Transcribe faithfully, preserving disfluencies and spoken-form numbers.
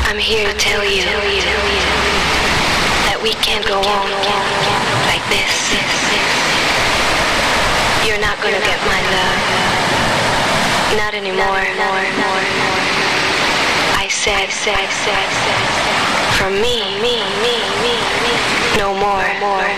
I'm here to tell you that we can't go on like this. You're not gonna get my love. Not anymore. I said, said, said, from me, me, me, me, me. No more, more,